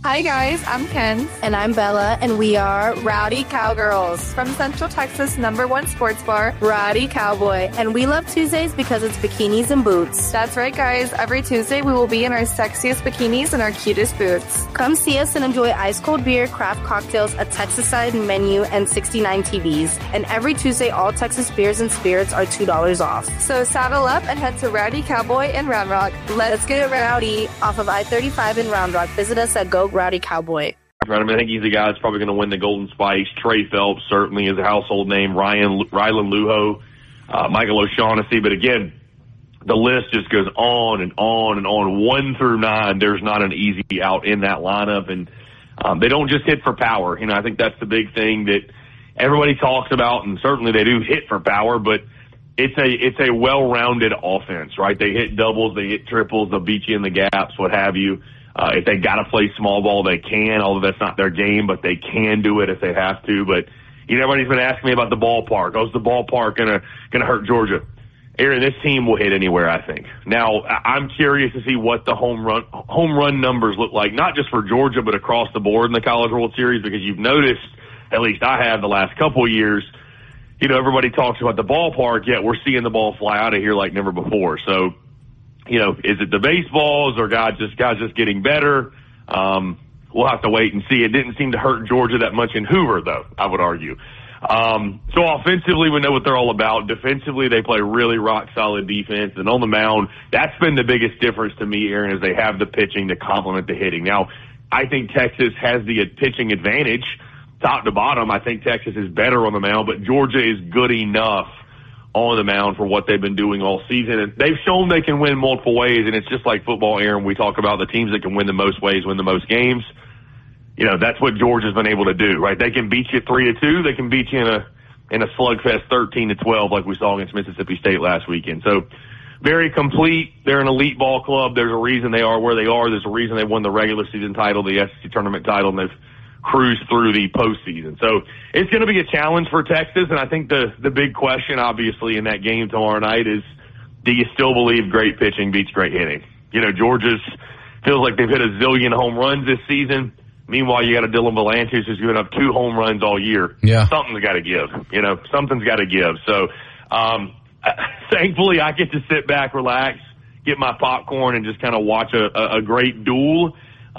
Hi guys, I'm Ken. And I'm Bella, and we are Rowdy Cowgirls from Central Texas' #1 sports bar, Rowdy Cowboy. And we love Tuesdays because it's bikinis and boots. That's right guys, every Tuesday we will be in our sexiest bikinis and our cutest boots. Come see us and enjoy ice cold beer, craft cocktails, a Texas-side menu, and 69 TVs. And every Tuesday, all Texas beers and spirits are $2 off. So saddle up and head to Rowdy Cowboy in Round Rock. Let's get rowdy off of I-35 in Round Rock. Visit us at Go Rowdy Cowboy. Right, I think he's the guy that's probably going to win the Golden Spikes. Trey Phelps certainly is a household name. Rylan Luho, Michael O'Shaughnessy. But again, the list just goes on and on and on. 1 through 9, there's not an easy out in that lineup. And they don't just hit for power. I think that's the big thing that everybody talks about, and certainly they do hit for power, but it's a well-rounded offense, right? They hit doubles, they hit triples, they'll beat you in the gaps, what have you. If they got to play small ball, they can, although that's not their game, but they can do it if they have to. But, everybody's been asking me about the ballpark. Oh, is the ballpark gonna hurt Georgia? Aaron, this team will hit anywhere, I think. Now, I'm curious to see what the home run numbers look like, not just for Georgia, but across the board in the College World Series, because you've noticed, at least I have the last couple of years, everybody talks about the ballpark, yet we're seeing the ball fly out of here like never before. So, is it the baseballs or guys just getting better? We'll have to wait and see. It didn't seem to hurt Georgia that much in Hoover, though, I would argue. So offensively, we know what they're all about. Defensively, they play really rock-solid defense. And on the mound, that's been the biggest difference to me, Aaron, is they have the pitching to complement the hitting. Now, I think Texas has the pitching advantage top to bottom. I think Texas is better on the mound, but Georgia is good enough on the mound for what they've been doing all season. And they've shown they can win multiple ways, and it's just like football, Aaron. We talk about the teams that can win the most ways, win the most games. That's what Georgia's been able to do, right? They can beat you 3-2. They can beat you in a slugfest 13-12 like we saw against Mississippi State last weekend. So very complete. They're an elite ball club. There's a reason they are where they are. There's a reason they won the regular season title, the SEC tournament title, and they've cruise through the postseason. So it's going to be a challenge for Texas, and I think the big question, obviously, in that game tomorrow night is, do you still believe great pitching beats great hitting? Georgia's feels like they've hit a zillion home runs this season. Meanwhile, you got a Dylan Volantes who's given up 2 home runs all year. Yeah. Something's got to give. Something's got to give. So thankfully, I get to sit back, relax, get my popcorn, and just kind of watch a great duel.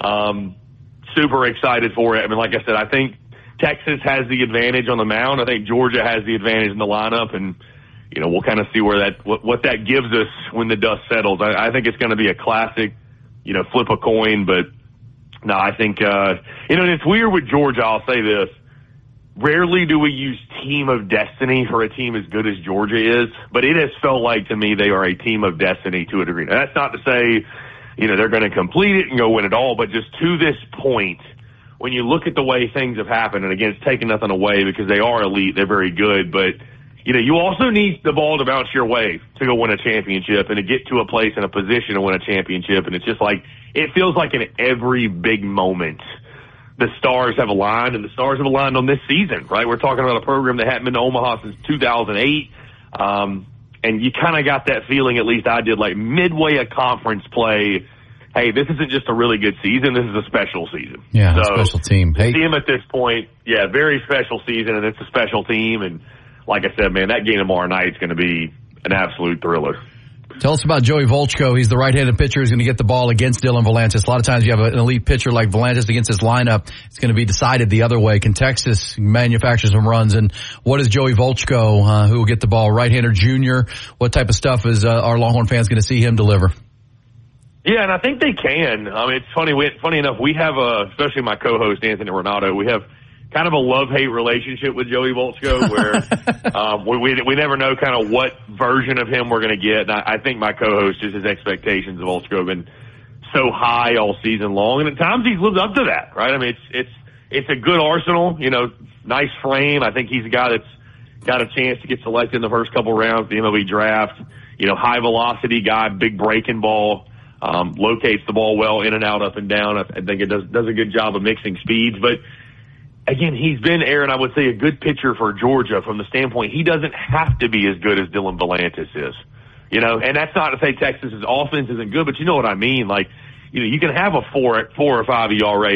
Super excited for it. I mean, like I said, I think Texas has the advantage on the mound. I think Georgia has the advantage in the lineup, and we'll kind of see where what that gives us when the dust settles. I think it's going to be a classic, flip a coin. But no, I think and it's weird with Georgia. I'll say this: rarely do we use team of destiny for a team as good as Georgia is, but it has felt like to me they are a team of destiny to a degree. Now, that's not to say they're going to complete it and go win it all, but just to this point, when you look at the way things have happened, and again, it's taking nothing away because they are elite, they're very good, but, you also need the ball to bounce your way to go win a championship and to get to a place in a position to win a championship, and it's just like, it feels like in every big moment, the stars have aligned, and the stars have aligned on this season, right? We're talking about a program that hadn't been to Omaha since 2008, and you kind of got that feeling, at least I did, like midway a conference play, hey, this isn't just a really good season, this is a special season. Yeah, so, special team. Hey, see him at this point, yeah, very special season, and it's a special team. And like I said, man, that game tomorrow night is going to be an absolute thriller. Tell us about Joey Volchko. He's the right-handed pitcher who's going to get the ball against Dylan Volantes. A lot of times you have an elite pitcher like Volantes against his lineup. It's going to be decided the other way. Can Texas manufacture some runs? And what is Joey Volchko, who will get the ball? Right-hander junior. What type of stuff is our Longhorn fans going to see him deliver? Yeah, and I think they can. I mean, it's funny. Funny enough, we have especially my co-host Anthony Renato. We have kind of a love-hate relationship with Joey Volchko, where we never know kind of what version of him we're going to get. And I think my co-host, just his expectations of Volchko have been so high all season long, and at times he's lived up to that, right? I mean, it's a good arsenal, nice frame. I think he's a guy that's got a chance to get selected in the first couple rounds of the MLB draft. High velocity guy, big breaking ball. Locates the ball well in and out, up and down. I think it does a good job of mixing speeds. But again, he's been, Aaron, I would say, a good pitcher for Georgia from the standpoint he doesn't have to be as good as Dylan Volantes is. And that's not to say Texas's offense isn't good, but you know what I mean. Like, you can have a 4 or 5 ERA